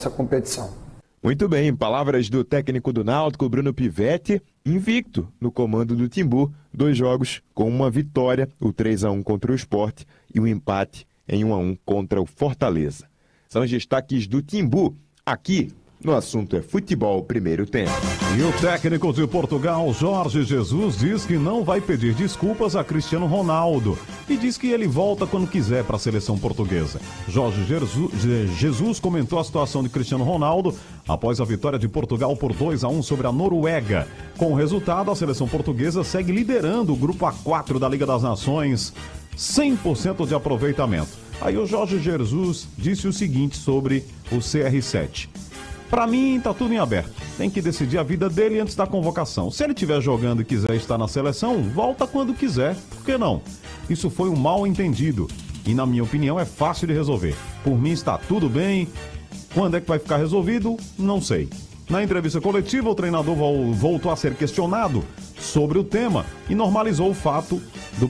essa competição. Muito bem, palavras do técnico do Náutico, Bruno Pivetti, invicto no comando do Timbu, 2 jogos com uma vitória, o 3-1 contra o Sport e o empate em 1-1 contra o Fortaleza. São os destaques do Timbu, aqui no Assunto é Futebol Primeiro Tempo. E o técnico de Portugal, Jorge Jesus, diz que não vai pedir desculpas a Cristiano Ronaldo e diz que ele volta quando quiser para a seleção portuguesa. Jorge Jesus comentou a situação de Cristiano Ronaldo após a vitória de Portugal por 2-1 sobre a Noruega. Com o resultado, a seleção portuguesa segue liderando o grupo A4 da Liga das Nações, 100% de aproveitamento. Aí o Jorge Jesus disse o seguinte sobre o CR7. Pra mim, tá tudo em aberto. Tem que decidir a vida dele antes da convocação. Se ele estiver jogando e quiser estar na seleção, volta quando quiser. Por que não? Isso foi um mal entendido. E, na minha opinião, é fácil de resolver. Por mim, está tudo bem. Quando é que vai ficar resolvido? Não sei. Na entrevista coletiva, o treinador voltou a ser questionado sobre o tema e normalizou o fato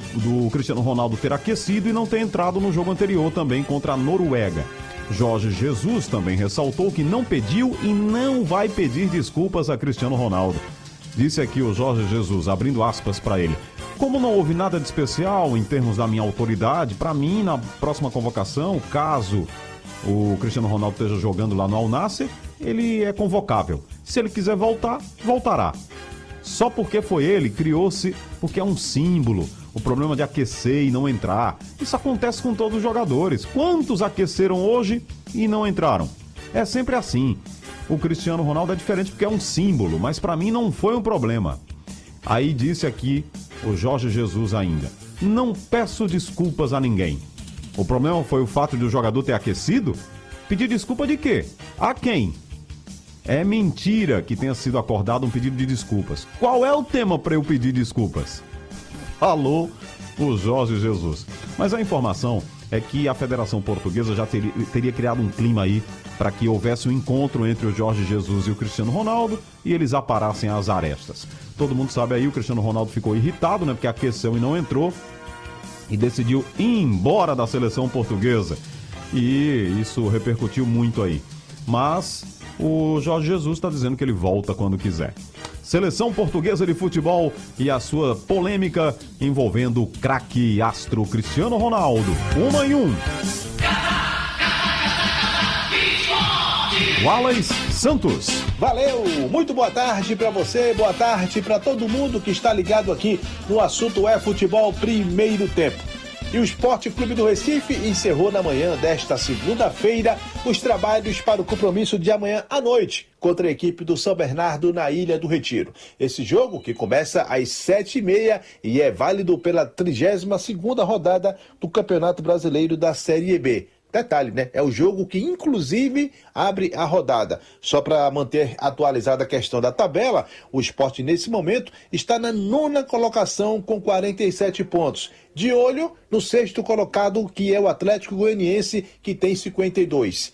do Cristiano Ronaldo ter aquecido e não ter entrado no jogo anterior também contra a Noruega. Jorge Jesus também ressaltou que não pediu e não vai pedir desculpas a Cristiano Ronaldo. Disse aqui o Jorge Jesus, abrindo aspas para ele. Como não houve nada de especial em termos da minha autoridade, para mim, na próxima convocação, caso o Cristiano Ronaldo esteja jogando lá no Al Nassr, ele é convocável. Se ele quiser voltar, voltará. Só porque foi ele, criou-se, porque é um símbolo. O problema de aquecer e não entrar. Isso acontece com todos os jogadores. Quantos aqueceram hoje e não entraram? É sempre assim. O Cristiano Ronaldo é diferente porque é um símbolo, mas para mim não foi um problema. Aí disse aqui o Jorge Jesus ainda. Não peço desculpas a ninguém. O problema foi o fato de o jogador ter aquecido? Pedir desculpa de quê? A quem? É mentira que tenha sido acordado um pedido de desculpas. Qual é o tema para eu pedir desculpas? Falou o Jorge Jesus. Mas a informação é que a Federação Portuguesa já teria criado um clima aí para que houvesse um encontro entre o Jorge Jesus e o Cristiano Ronaldo e eles aparassem as arestas. Todo mundo sabe aí, o Cristiano Ronaldo ficou irritado, né? Porque aqueceu e não entrou e decidiu ir embora da seleção portuguesa. E isso repercutiu muito aí. Mas o Jorge Jesus está dizendo que ele volta quando quiser. Seleção portuguesa de futebol e a sua polêmica envolvendo o craque astro Cristiano Ronaldo. 1-1. Wallace Santos. Valeu, muito boa tarde para você, boa tarde para todo mundo que está ligado aqui no Assunto é Futebol Primeiro Tempo. E o Sport Clube do Recife encerrou na manhã desta segunda-feira os trabalhos para o compromisso de amanhã à noite contra a equipe do São Bernardo na Ilha do Retiro. Esse jogo que começa às 7h30 e é válido pela 32ª rodada do Campeonato Brasileiro da Série B. Detalhe, né? É o jogo que, inclusive, abre a rodada. Só para manter atualizada a questão da tabela, o Sport, nesse momento, está na 9ª colocação com 47 pontos. De olho no 6º colocado, que é o Atlético Goianiense, que tem 52.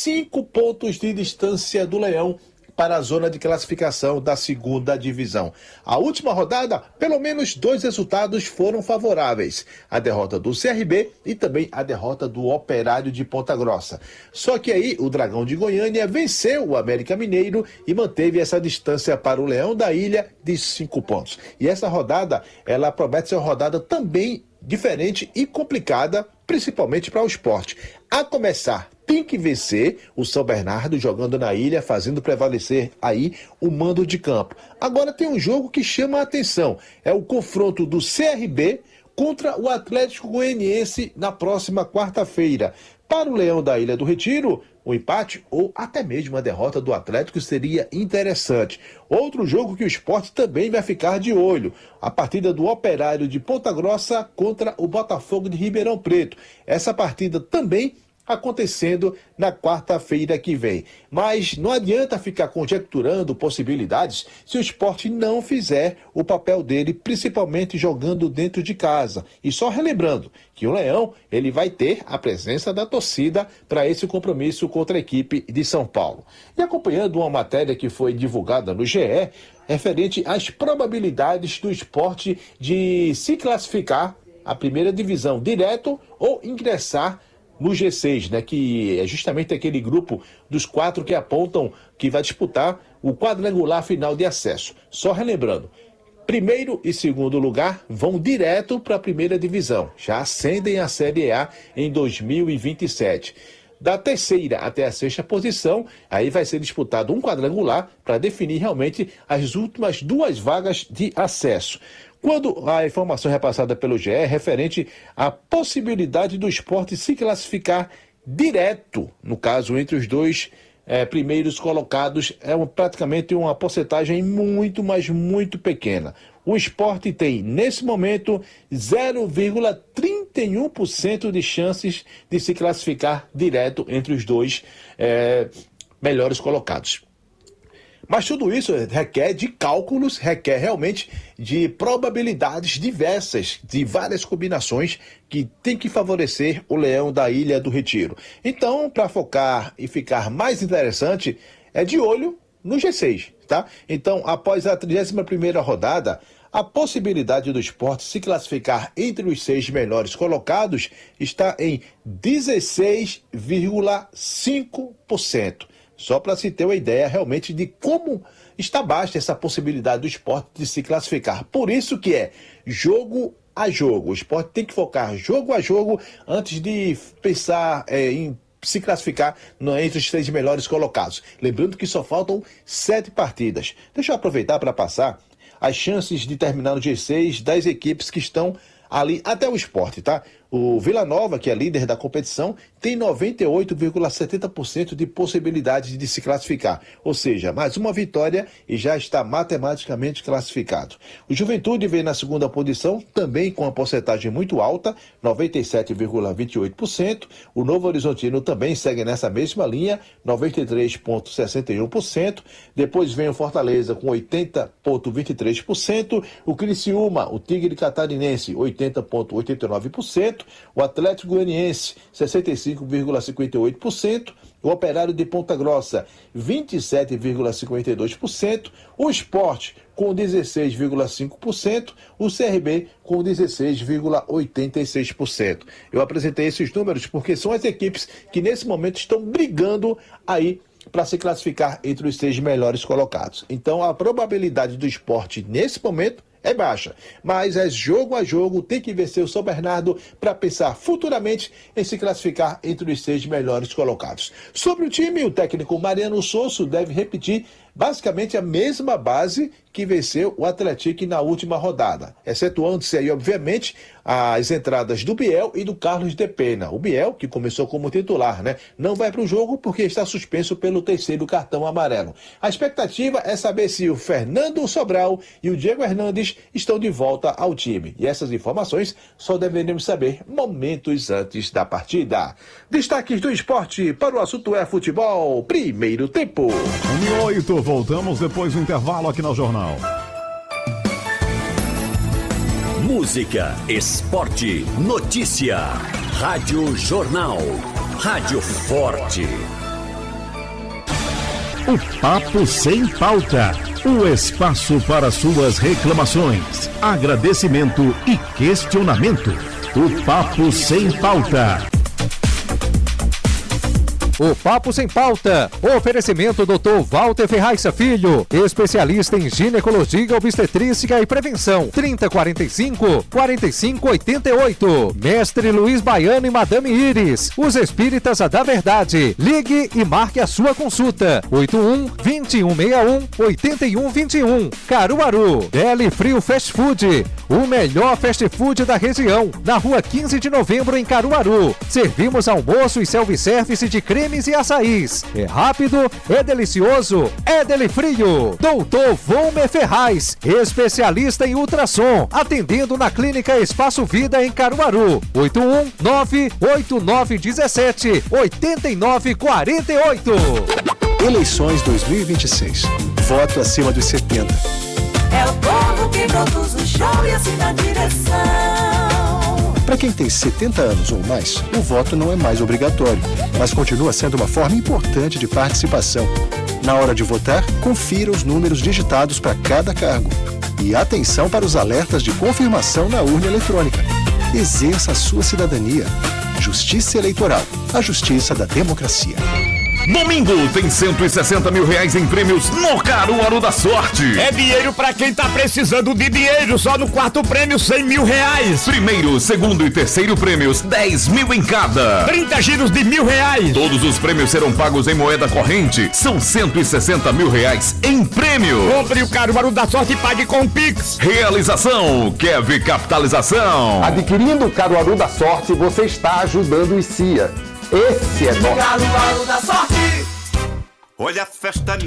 5 pontos de distância do Leão para a zona de classificação da 2ª divisão. A última rodada, pelo menos 2 resultados foram favoráveis. A derrota do CRB e também a derrota do Operário de Ponta Grossa. Só que aí o Dragão de Goiânia venceu o América Mineiro e manteve essa distância para o Leão da Ilha de 5 pontos. E essa rodada, ela promete ser uma rodada também diferente e complicada, principalmente para o Sport. A começar, tem que vencer o São Bernardo jogando na ilha, fazendo prevalecer aí o mando de campo. Agora tem um jogo que chama a atenção, é o confronto do CRB contra o Atlético Goianiense na próxima quarta-feira. Para o Leão da Ilha do Retiro, o empate ou até mesmo a derrota do Atlético seria interessante. Outro jogo que o Sport também vai ficar de olho, a partida do Operário de Ponta Grossa contra o Botafogo de Ribeirão Preto. Essa partida também acontecendo na quarta-feira que vem. Mas não adianta ficar conjecturando possibilidades se o Sport não fizer o papel dele, principalmente jogando dentro de casa. E só relembrando que o Leão, ele vai ter a presença da torcida para esse compromisso contra a equipe de São Paulo. E acompanhando uma matéria que foi divulgada no GE, referente às probabilidades do Sport de se classificar à primeira divisão direto ou ingressar no G6, né, que é justamente aquele grupo dos 4 que apontam que vai disputar o quadrangular final de acesso. Só relembrando, primeiro e segundo lugar vão direto para a primeira divisão, já ascendem à Série A em 2027. Da terceira até a sexta posição, aí vai ser disputado um quadrangular para definir realmente as últimas 2 vagas de acesso. Quando a informação repassada pelo GE é referente à possibilidade do Sport se classificar direto, no caso, entre os 2 primeiros colocados, praticamente uma porcentagem muito, mas muito pequena. O Sport tem, nesse momento, 0,31% de chances de se classificar direto entre os 2 melhores colocados. Mas tudo isso requer de cálculos, requer realmente de probabilidades diversas, de várias combinações que tem que favorecer o Leão da Ilha do Retiro. Então, para focar e ficar mais interessante, é de olho no G6, tá? Então, após a 31ª rodada, a possibilidade do Sport se classificar entre os 6 melhores colocados está em 16,5%. Só para se ter uma ideia realmente de como está baixa essa possibilidade do Sport de se classificar. Por isso que é jogo a jogo. O Sport tem que focar jogo a jogo antes de pensar em se classificar entre os 6 melhores colocados. Lembrando que só faltam 7 partidas. Deixa eu aproveitar para passar as chances de terminar no G6 das equipes que estão ali até o Sport, tá? O Vila Nova, que é líder da competição, tem 98,70% de possibilidade de se classificar. Ou seja, mais uma vitória e já está matematicamente classificado. O Juventude vem na segunda posição, também com uma porcentagem muito alta, 97,28%. O Novo Horizontino também segue nessa mesma linha, 93,61%. Depois vem o Fortaleza com 80,23%. O Criciúma, o Tigre Catarinense, 80,89%. O Atlético Goianiense, 65,58%, o Operário de Ponta Grossa, 27,52%, o Sport com 16,5%, o CRB com 16,86%. Eu apresentei esses números porque são as equipes que nesse momento estão brigando aí para se classificar entre os 6 melhores colocados. Então a probabilidade do Sport nesse momento é baixa, mas é jogo a jogo, tem que vencer o São Bernardo para pensar futuramente em se classificar entre os 6 melhores colocados. Sobre o time, o técnico Mariano Sosso deve repetir basicamente a mesma base que venceu o Atlético na última rodada, excetuando-se aí, obviamente, as entradas do Biel e do Carlos de Pena. O Biel, que começou como titular, né, não vai para o jogo porque está suspenso pelo 3º cartão amarelo. A expectativa é saber se o Fernando Sobral e o Diego Hernandes estão de volta ao time. E essas informações só deveremos saber momentos antes da partida. Destaques do esporte para o assunto é futebol, primeiro tempo. 1h08, voltamos depois do intervalo aqui na Jornal. Música, esporte, notícia. Rádio Jornal. Rádio Forte. O Papo Sem Pauta. O espaço para suas reclamações, agradecimento e questionamento. O Papo Sem Pauta. O Papo Sem Pauta. Oferecimento Dr. Walter Ferraz Filho, especialista em ginecologia, obstetrícia e prevenção. 3045-4588. Mestre Luiz Baiano e Madame Iris, os espíritas da verdade. Ligue e marque a sua consulta. 81-2161-8121. Caruaru. Deli Frio Fast Food, o melhor fast food da região. Na rua 15 de novembro, em Caruaru. Servimos almoço e self-service de cremes e açaís. É rápido, é delicioso, é Delifrio. Doutor Volmer Ferraz, especialista em ultrassom, atendendo na Clínica Espaço Vida em Caruaru. 819-8947-8948. Eleições 2026. Voto acima dos 70. É o povo que produz o show e assina a direção. Para quem tem 70 anos ou mais, o voto não é mais obrigatório, mas continua sendo uma forma importante de participação. Na hora de votar, confira os números digitados para cada cargo. E atenção para os alertas de confirmação na urna eletrônica. Exerça a sua cidadania. Justiça Eleitoral, a justiça da democracia. Domingo tem R$160 mil em prêmios no Caruaru da Sorte. É dinheiro pra quem tá precisando de dinheiro. Só no quarto prêmio R$100 mil. Primeiro, segundo e terceiro prêmios 10 mil em cada. 30 giros de R$1.000. Todos os prêmios serão pagos em moeda corrente. São R$160 mil em prêmio. Compre o Caruaru da Sorte e pague com Pix. Realização Kev Capitalização. Adquirindo o Caruaru da Sorte, você está ajudando o CIA. Esse é nosso. Caruaru da Sorte. Olha a festa